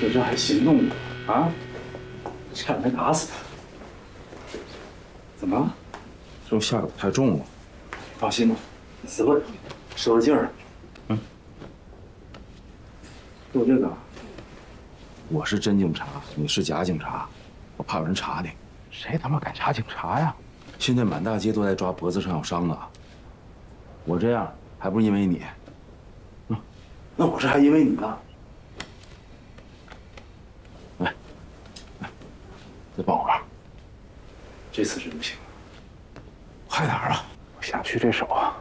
这还行动呢啊？差点没打死他。怎么了？ 是不是下手太重了？ 放心吧，死不了，受了劲儿了。 嗯。 做这个， 我是真警察，你是假警察，我怕有人查你。 谁他妈敢查警察呀？ 现在满大街都在抓脖子上有伤的，我这样还不是因为你？ 那我这还因为你呢。 来，再帮我玩。 这次真不行， 快点啊！ 我下去这手啊，